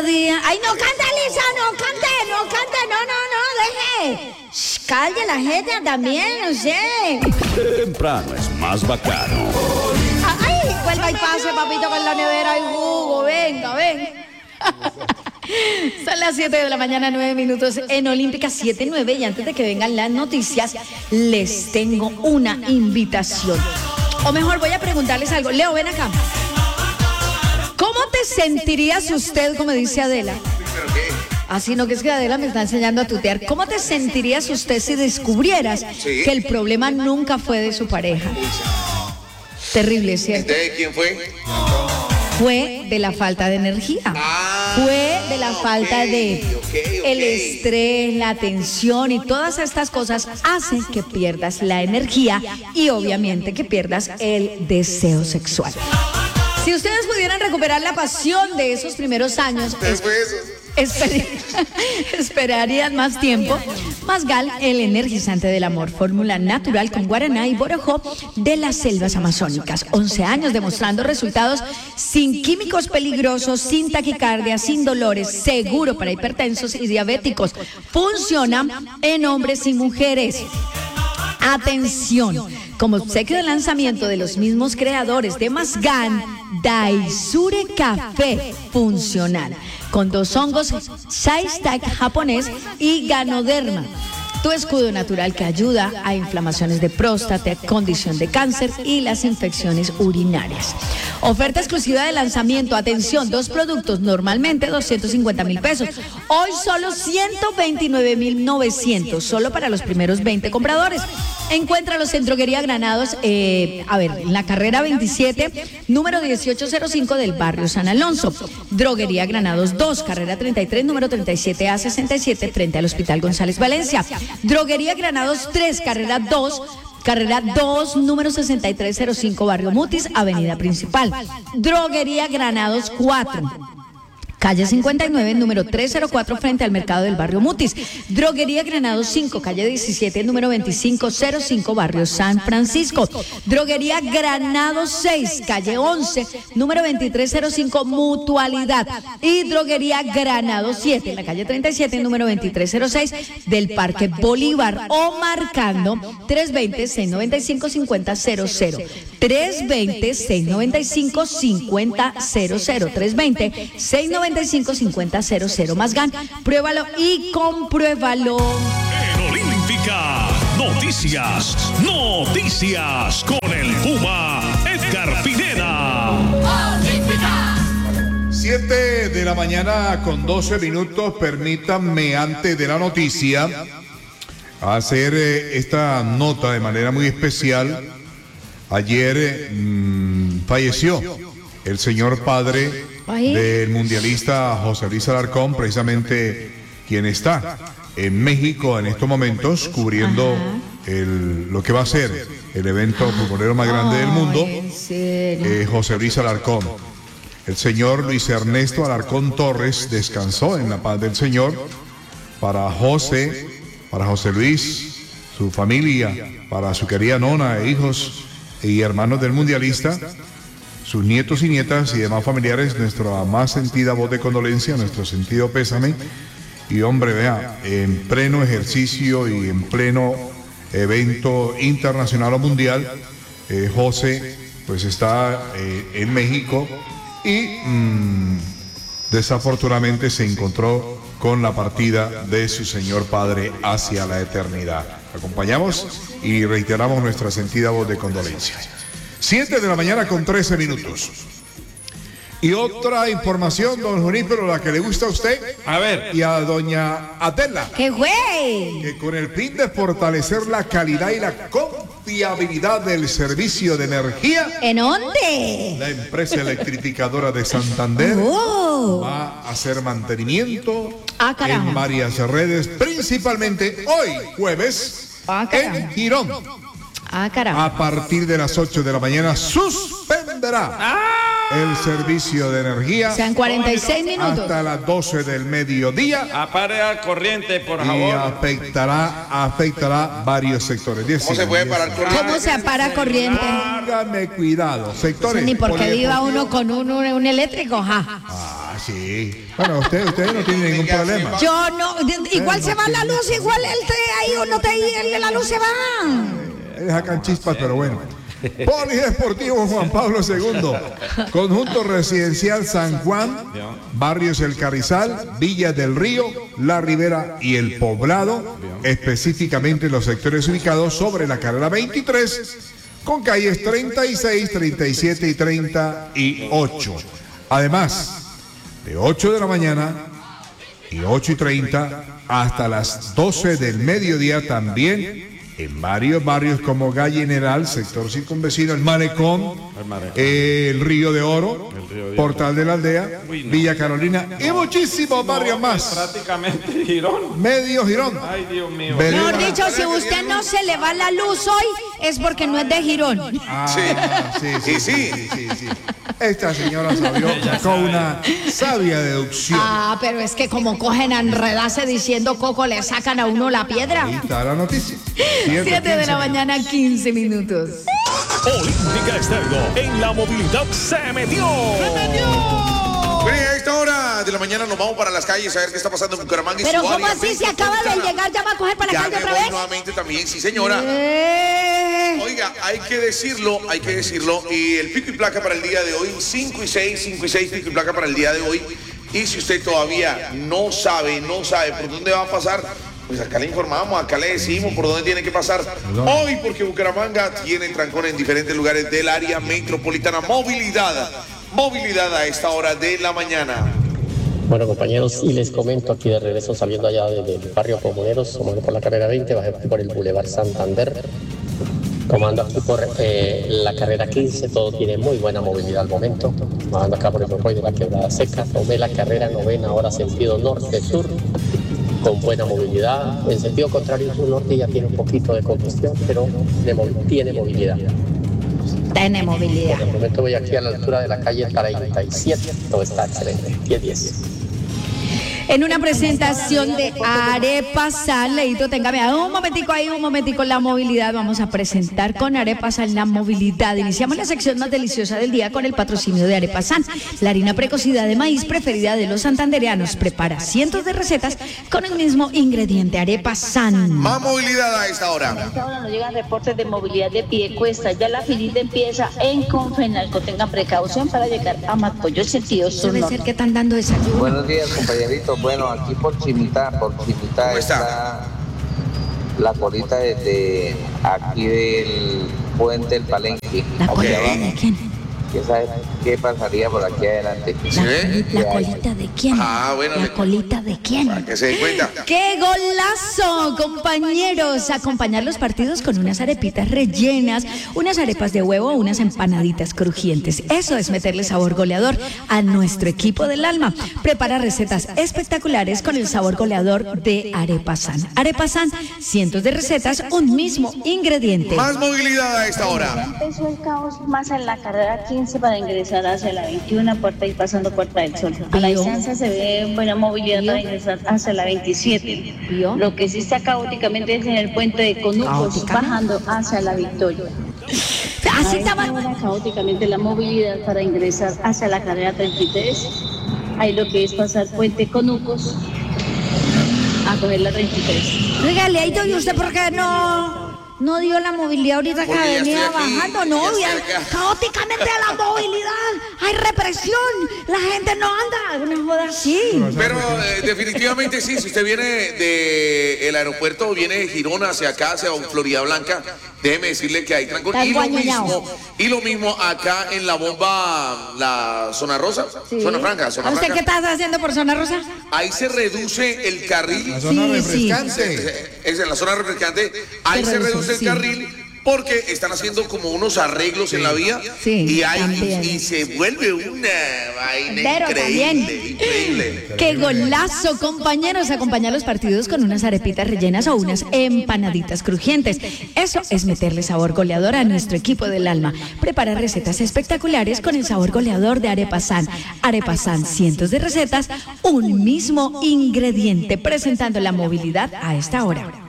días. Ay, no cante, Lisa, no cante, deje. Shh, calle la gente también, no sé. Temprano es más bacano. Ay, vuelva y pase, papito, con la nevera y jugo, venga. Son las 7 de la mañana, 9 minutos en Olímpica 7:9, y antes de que vengan las noticias, les tengo una invitación. O mejor, voy a preguntarles algo. Leo, ven acá. ¿Cómo te sentirías usted, como dice Adela? Así no, que es que Adela me está enseñando a tutear. ¿Cómo te sentirías usted si descubrieras que el problema nunca fue de su pareja? Terrible, ¿cierto? ¿De quién fue? Fue de la falta de energía. Fue de la falta de el estrés, la tensión, y todas estas cosas hacen que pierdas la energía y obviamente que pierdas el deseo sexual. Si ustedes pudieran recuperar la pasión de esos primeros años, esperarían más tiempo. Masgal, el energizante del amor, fórmula natural con guaraná y borojó de las selvas amazónicas. 11 años demostrando resultados sin químicos peligrosos, sin taquicardia, sin dolores, seguro para hipertensos y diabéticos. Funciona en hombres y mujeres. Atención, como obsequio de lanzamiento de los mismos creadores de Masgan, Daisure Café Funcional, con 2 hongos, Shiitake japonés y Ganoderma. Tu escudo natural que ayuda a inflamaciones de próstata, condición de cáncer y las infecciones urinarias. Oferta exclusiva de lanzamiento. Atención, 2 productos, normalmente 250,000 pesos. Hoy solo 129,900, solo para los primeros 20 compradores. Encuéntralos en Droguería Granados, en la carrera 27, número 1805 del barrio San Alonso. Droguería Granados 2, carrera 33, número 37A67, frente al Hospital González Valencia. Droguería Granados 3, carrera 2, número 6305, barrio Mutis, avenida principal. Droguería Granados 4. Calle 59, número 304, frente al mercado del barrio Mutis. Droguería Granados 5, calle 17, número 2505, barrio San Francisco. Droguería Granados 6, calle 11, número 2305, Mutualidad. Y Droguería Granados 7, en la calle 37, número 2306, del Parque Bolívar. O marcando 320-695-5000. 320-695-5000. 320-695-5000. Masgan, pruébalo y compruébalo. En Olímpica, noticias con el Puma Edgar Pineda. 7 de la mañana con 12 minutos. Permítanme, antes de la noticia, hacer esta nota de manera muy especial. Ayer falleció el señor padre del mundialista José Luis Alarcón, precisamente quien está en México en estos momentos cubriendo lo que va a ser el evento futbolero más grande del mundo. José Luis Alarcón. El señor Luis Ernesto Alarcón Torres descansó en la paz del Señor. Para José Luis, su familia, para su querida nona, hijos y hermanos del mundialista, sus nietos y nietas y demás familiares, nuestra más sentida voz de condolencia, nuestro sentido pésame. Y hombre, vea, en pleno ejercicio y en pleno evento internacional o mundial, José pues está en México y desafortunadamente se encontró con la partida de su señor padre hacia la eternidad. Acompañamos y reiteramos nuestra sentida voz de condolencia. 7 de la mañana con 13 minutos. Y otra información, don Junípero, la que le gusta a usted. A ver. Y a doña Adela. ¡Qué güey! Que con el fin de fortalecer la calidad y la confiabilidad del servicio de energía. ¿En dónde? La empresa electrificadora de Santander va a hacer mantenimiento en varias redes, principalmente hoy, jueves, en Girón. A partir de las 8 de la mañana suspenderá el servicio de energía. Sean 46 minutos. Hasta las 12 del mediodía. Apague la corriente, por favor. Y afectará varios sectores. ¿Cómo se puede parar corriente? ¿Cómo se para corriente? Hágame cuidado. Sectores. Ni porque viva uno con un eléctrico, sí. Bueno, ustedes no tienen ningún problema. Yo no, igual se va la luz, igual ahí uno la luz se va. Sacan chispas, pero bueno. Polideportivo Juan Pablo II, Conjunto Residencial San Juan, Barrios El Carrizal, Villas del Río, La Ribera y El Poblado, específicamente los sectores ubicados sobre la carrera 23, con calles 36, 37 y 38. Además, de 8 de la mañana y 8:30 hasta las 12 del mediodía también en varios barrios como Gallineral, sector circunvecino, el Malecón, el Río de Oro, Portal de la Aldea, Villa Carolina y muchísimos barrios más. Prácticamente Girón. Medio Girón. Ay, Dios mío. Mejor dicho, si usted no se le va la luz hoy, es porque no es de Girón. Sí. Esta señora sacó una sabia deducción. Pero es que como cogen a enredarse diciendo coco, le sacan a uno la piedra. Ahí está la noticia. 7 de la mañana, 15 minutos. Olímpica Estéreo en la movilidad se metió. Bueno, a esta hora de la mañana nos vamos para las calles a ver qué está pasando en Bucaramanga. Pero ¿cómo así? Si acaba de llegar, ¿ya va a coger para la calle otra vez? Nuevamente también, sí señora. Oiga, hay que decirlo, y el pico y placa para el día de hoy, 5 y 6 pico y placa para el día de hoy. Y si usted todavía no sabe por dónde va a pasar, pues acá le informamos, acá le decimos por dónde tiene que pasar hoy, porque Bucaramanga tiene trancón en diferentes lugares del área metropolitana. Movilidad a esta hora de la mañana. Bueno, compañeros, y les comento aquí de regreso saliendo allá del barrio Comuneros, tomando por la carrera 20, bajé por el Boulevard Santander, tomando aquí por la carrera 15, todo tiene muy buena movilidad al momento, bajando acá por el Rocoy de la Quebrada Seca, tomé la carrera 9, ahora sentido norte-sur, con buena movilidad. En sentido contrario, sur-norte ya tiene un poquito de congestión, pero tiene movilidad. Tiene movilidad. Por el momento voy aquí a la altura de la calle 37, todo está excelente, 10-10. En una presentación de Arepasan, Leito, téngame un momentico la movilidad. Vamos a presentar con Arepasan la movilidad. Iniciamos la sección más deliciosa del día con el patrocinio de Arepasan, la harina precocida de maíz preferida de los santandereanos. Prepara cientos de recetas con el mismo ingrediente, Arepasan. Más movilidad a esta hora. A esta hora nos llegan reportes de movilidad de Piedecuesta. Ya la filita empieza en Confenalco. Tengan precaución para llegar a Matpollo, sentido sur. Debe ser que están dando desayuno. Buenos días, compañeritos. Bueno, aquí por Chimita está la colita desde aquí del puente del Palenque. ¿La colita de quién? ¿Quién sabe qué pasaría por aquí adelante? ¿La colita de quién? Bueno. ¿La colita de quién? Para que se den cuenta. ¡Qué golazo, compañeros! Acompañar los partidos con unas arepitas rellenas, unas arepas de huevo, unas empanaditas crujientes. Eso es meterle sabor goleador a nuestro equipo del alma. Prepara recetas espectaculares con el sabor goleador de Arepasan. Arepasan, cientos de recetas, un mismo ingrediente. Más movilidad a esta hora. Ya empezó el caos más en la carrera 15 para ingresar hacia la 21, puerta y pasando Puerta del Sol. A la distancia se ve buena movilidad para ingresar hacia la 27. Lo que sí está caóticamente es en el puente de Conucos, bajando hacia la Victoria. Así estaba caóticamente la movilidad para ingresar hacia la carrera 33. Ahí lo que es pasar puente Conucos a coger la 33. Dígale, ahí ¿y usted por qué no dio la movilidad ahorita que Porque ya venía estoy aquí, bajando? No, ya ya, estoy acá. caóticamente la movilidad, hay represión, la gente no anda, una joda así. Pero definitivamente sí, si usted viene del aeropuerto, viene de Girón hacia acá, hacia Florida Blanca, déjeme decirle que hay trancón. Y lo mismo acá en la bomba, la zona rosa, zona franca. ¿Usted qué está haciendo por zona rosa? Ahí se reduce el carril. La zona refrescante. Es en la zona refrescante. Ahí se reduce el carril porque están haciendo como unos arreglos en la vía y se vuelve una vaina increíble. ¡Qué golazo, compañeros! Acompañar los partidos con unas arepitas rellenas o unas empanaditas crujientes. Eso es meterle sabor goleador a nuestro equipo del alma. Prepara recetas espectaculares con el sabor goleador de Arepasan. Arepasan, cientos de recetas, un mismo ingrediente, presentando la movilidad a esta hora.